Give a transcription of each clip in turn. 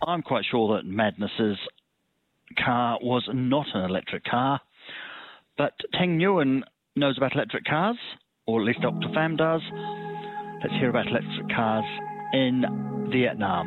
I'm quite sure that Madness's car was not an electric car, but Tang Nguyen knows about electric cars, or at least Dr. Pham does. Let's hear about electric cars in Vietnam.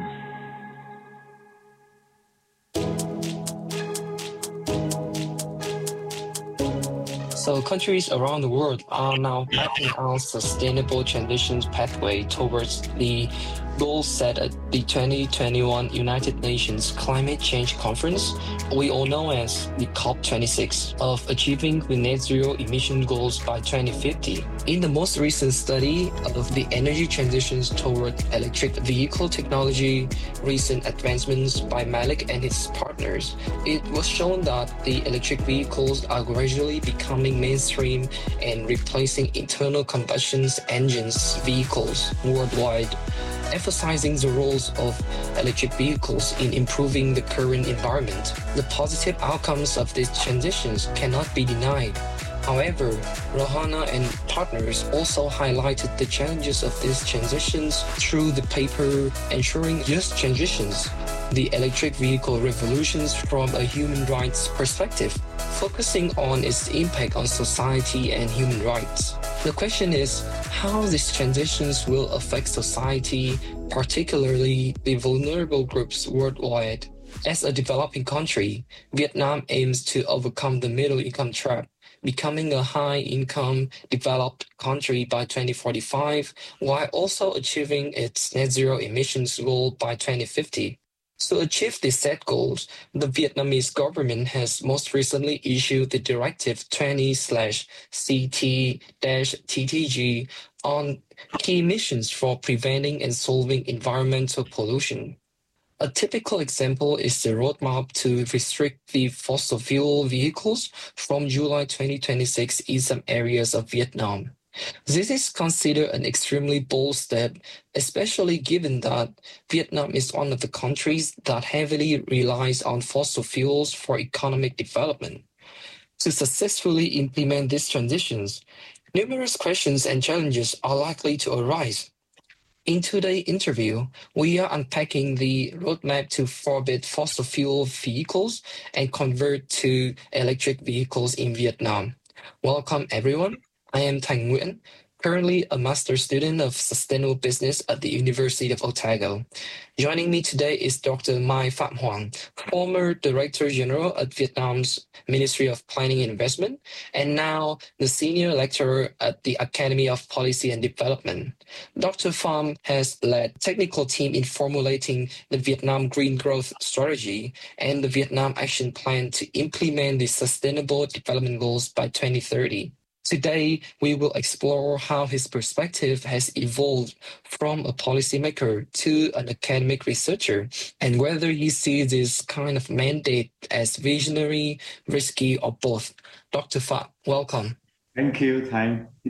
So countries around the world are now mapping out sustainable transitions pathway towards the goals set at the 2021 United Nations Climate Change Conference, we all know as the COP26, of achieving the net zero emission goals by 2050. In the most recent study of the energy transitions toward electric vehicle technology, recent advancements by Malik and his partners, it was shown that the electric vehicles are gradually becoming mainstream and replacing internal combustion engines vehicles worldwide, emphasizing the roles of electric vehicles in improving the current environment. The positive outcomes of these transitions cannot be denied. However, Rohana and partners also highlighted the challenges of these transitions through the paper Ensuring Just Transitions, the electric vehicle revolutions from a human rights perspective, focusing on its impact on society and human rights. The question is how these transitions will affect society, particularly the vulnerable groups worldwide. As a developing country, Vietnam aims to overcome the middle income trap, becoming a high-income developed country by 2045, while also achieving its net zero emissions goal by 2050. To achieve these set goals, the Vietnamese government has most recently issued the Directive 20/CT-TTG on key missions for preventing and solving environmental pollution. A typical example is the roadmap to restrict the fossil fuel vehicles from July 2026 in some areas of Vietnam. This is considered an extremely bold step, especially given that Vietnam is one of the countries that heavily relies on fossil fuels for economic development. To successfully implement these transitions, numerous questions and challenges are likely to arise. In today's interview, we are unpacking the roadmap to forbid fossil fuel vehicles and convert to electric vehicles in Vietnam. Welcome, everyone. I am Tang Nguyen, currently a master's student of sustainable business at the University of Otago. Joining me today is Dr. Mai Phạm Hoàng, former Director General at Vietnam's Ministry of Planning and Investment, and now the Senior Lecturer at the Academy of Policy and Development. Dr. Pham has led technical team in formulating the Vietnam Green Growth Strategy and the Vietnam Action Plan to implement the Sustainable Development Goals by 2030. Today, we will explore how his perspective has evolved from a policymaker to an academic researcher, and whether he sees this kind of mandate as visionary, risky, or both. Dr. Pham, welcome. Thank you, Tang.